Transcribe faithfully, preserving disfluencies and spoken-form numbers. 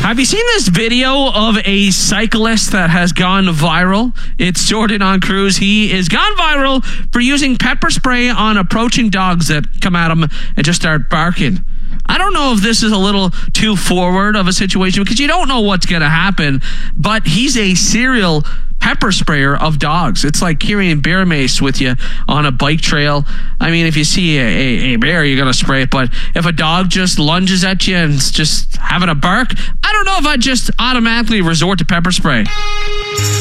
Have you seen this video of a cyclist that has gone viral? It's Jordan on Cruise. He is gone viral for using pepper spray on approaching dogs that come at him and just start barking. I don't know if this is a little too forward of a situation because you don't know what's going to happen, but he's a serial pepper sprayer of dogs. It's like carrying bear mace with you on a bike trail. I mean, if you see a, a, a bear, you're going to spray it, but if a dog just lunges at you and is just having a bark, I don't know if I'd just automatically resort to pepper spray.